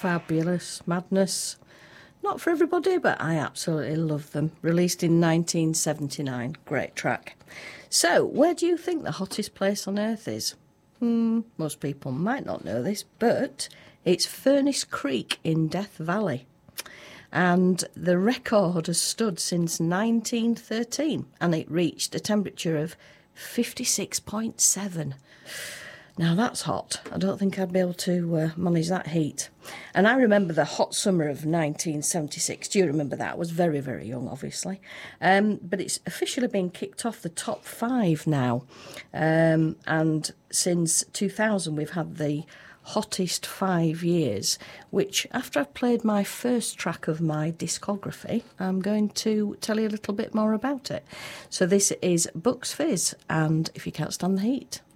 fabulous. Madness. Not for everybody, but I absolutely love them. Released in 1979. Great track. So, where do you think the hottest place on earth is? Most people might not know this, but it's Furnace Creek in Death Valley. And the record has stood since 1913, and it reached a temperature of 56.7. Now that's hot. I don't think I'd be able to manage that heat. And I remember the hot summer of 1976. Do you remember that? I was very, very young, obviously. But it's officially been kicked off the top 5 now. And since 2000, we've had the hottest 5 years, which after I've played my first track of my discography, I'm going to tell you a little bit more about it. So this is Bucks Fizz, and If You Can't Stand the Heat.